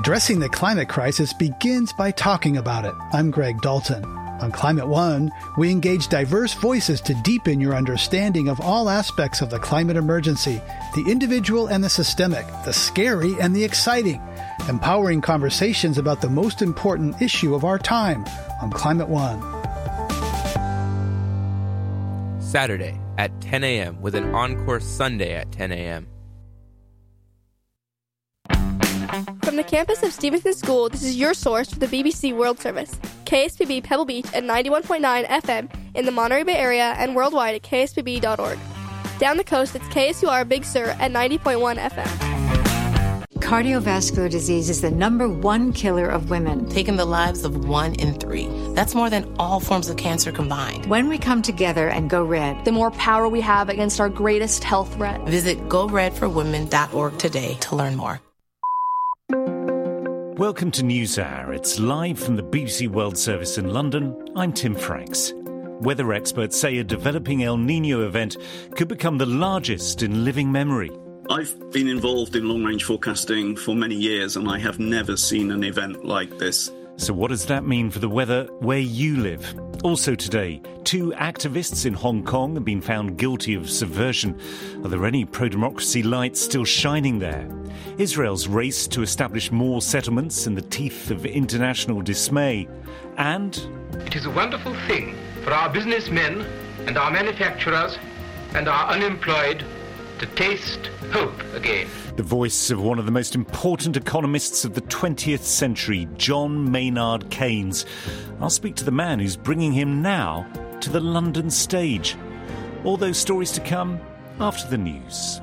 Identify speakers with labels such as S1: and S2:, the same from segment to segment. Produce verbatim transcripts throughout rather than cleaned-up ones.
S1: Addressing the climate crisis begins by talking about it. I'm Greg Dalton. On Climate One, we engage diverse voices to deepen your understanding of all aspects of the climate emergency, the individual and the systemic, the scary and the exciting, empowering conversations about the most important issue of our time on Climate One.
S2: Saturday at ten a.m. with an encore Sunday at ten a.m.
S3: From the campus of Stevenson School, this is your source for the B B C World Service. K S P B Pebble Beach at ninety-one point nine F M in the Monterey Bay Area and worldwide at k s p b dot org. Down the coast, it's K S U R Big Sur at ninety point one F M.
S4: Cardiovascular disease is the number one killer of women,
S5: taking the lives of one in three. That's more than all forms of cancer combined.
S4: When we come together and go red,
S3: the more power we have against our greatest health threat.
S5: Visit go red for women dot org today to learn more.
S6: Welcome to NewsHour. It's live from the B B C World Service in London. I'm Tim Franks. Weather experts say a developing El Niño event could become the largest in living memory.
S7: I've been involved in long-range forecasting for many years, and I have never seen an event like this.
S6: So what does that mean for the weather where you live? Also today, two activists in Hong Kong have been found guilty of subversion. Are there any pro-democracy lights still shining there? Israel's race to establish more settlements in the teeth of international dismay. And
S8: it is a wonderful thing for our businessmen and our manufacturers and our unemployed to taste hope again.
S6: The voice of one of the most important economists of the twentieth century, John Maynard Keynes. I'll speak to the man who's bringing him now to the London stage. All those stories to come after the news.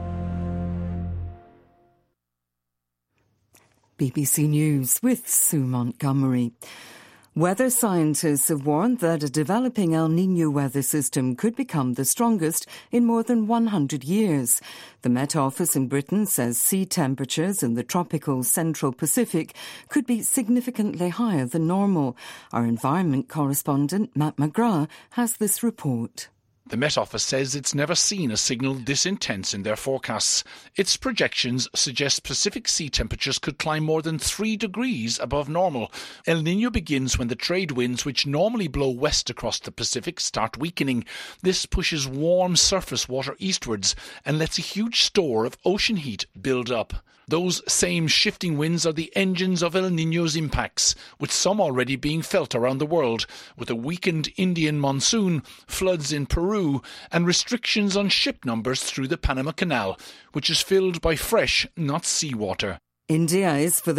S9: B B C News with Sue Montgomery. Weather scientists have warned that a developing El Niño weather system could become the strongest in more than one hundred years. The Met Office in Britain says sea temperatures in the tropical Central Pacific could be significantly higher than normal. Our environment correspondent, Matt McGrath, has this report.
S10: The Met Office says it's never seen a signal this intense in their forecasts. Its projections suggest Pacific sea temperatures could climb more than three degrees above normal. El Niño begins when the trade winds, which normally blow west across the Pacific, start weakening. This pushes warm surface water eastwards and lets a huge store of ocean heat build up. Those same shifting winds are the engines of El Niño's impacts, with some already being felt around the world, with a weakened Indian monsoon, floods in Peru, and restrictions on ship numbers through the Panama Canal, which is filled by fresh, not seawater.
S9: India is for the